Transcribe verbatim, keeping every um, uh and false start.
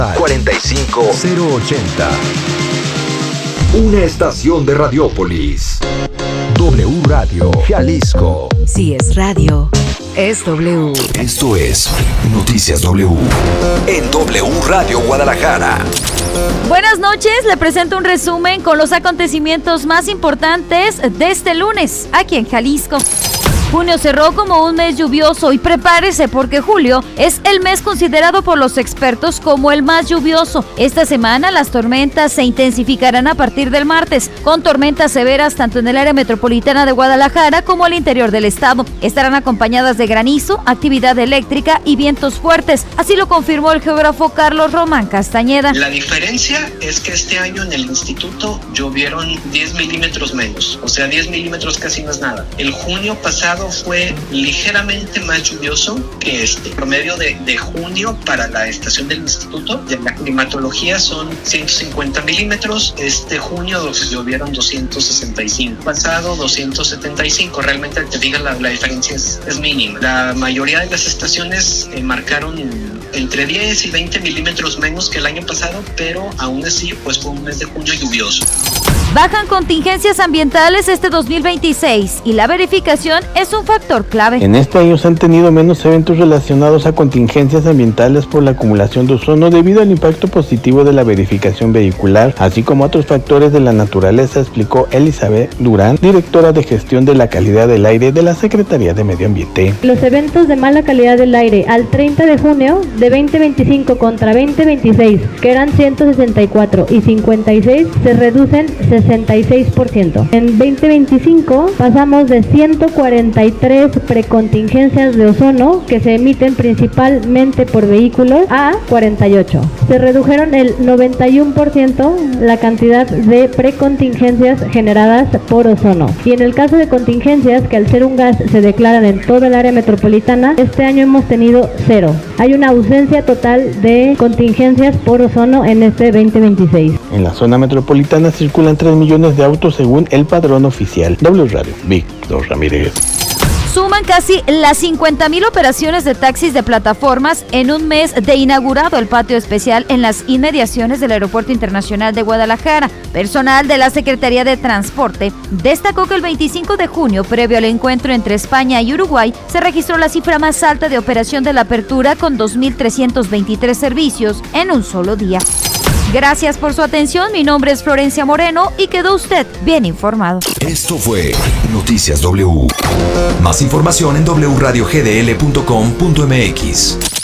cuarenta y cinco cero ochenta. Una estación de Radiópolis. W Radio Jalisco. Si es radio, es W. Esto es Noticias W en W Radio Guadalajara. Buenas noches, le presento un resumen con los acontecimientos más importantes de este lunes, aquí en Jalisco. Junio cerró como un mes lluvioso y prepárese porque julio es el mes considerado por los expertos como el más lluvioso. Esta semana las tormentas se intensificarán a partir del martes, con tormentas severas tanto en el área metropolitana de Guadalajara como al interior del estado. Estarán acompañadas de granizo, actividad eléctrica y vientos fuertes. Así lo confirmó el geógrafo Carlos Román Castañeda. La diferencia es que este año en el instituto llovieron diez milímetros menos, o sea, diez milímetros casi no es nada. El junio pasado fue ligeramente más lluvioso que este. Promedio de, de junio para la estación del instituto de la climatología son ciento cincuenta milímetros. Este junio llovieron doscientos sesenta y cinco. Pasado doscientos setenta y cinco. Realmente te diga la, la diferencia es, es mínima. La mayoría de las estaciones eh, marcaron entre diez y veinte milímetros menos que el año pasado, pero aún así pues fue un mes de junio lluvioso. Bajan contingencias ambientales este dos mil veintiséis y la verificación es un factor clave. En este año se han tenido menos eventos relacionados a contingencias ambientales por la acumulación de ozono debido al impacto positivo de la verificación vehicular, así como otros factores de la naturaleza, explicó Elizabeth Durán, directora de gestión de la calidad del aire de la Secretaría de Medio Ambiente. Los eventos de mala calidad del aire al treinta de junio de veinte veinticinco contra veinte veintiséis, que eran ciento sesenta y cuatro y cincuenta y seis, se reducen sesenta y seis por ciento. En veinte veinticinco pasamos de ciento cuarenta y tres precontingencias de ozono que se emiten principalmente por vehículos a cuarenta y ocho. Se redujeron el noventa y uno por ciento la cantidad de precontingencias generadas por ozono. Y en el caso de contingencias que al ser un gas se declaran en toda el área metropolitana, este año hemos tenido cero. Hay una ausencia total de contingencias por ozono en este veinte veintiséis. En la zona metropolitana circulan tres millones de autos según el padrón oficial. W Radio, Víctor Ramírez. Suman casi las cincuenta mil operaciones de taxis de plataformas en un mes de inaugurado el patio especial en las inmediaciones del Aeropuerto Internacional de Guadalajara. Personal de la Secretaría de Transporte destacó que el veinticinco de junio, previo al encuentro entre España y Uruguay, se registró la cifra más alta de operación de la apertura con dos mil trescientos veintitrés servicios en un solo día. Gracias por su atención, mi nombre es Florencia Moreno y quedó usted bien informado. Esto fue Noticias W. Más información en doble u radio g d l punto com punto m x.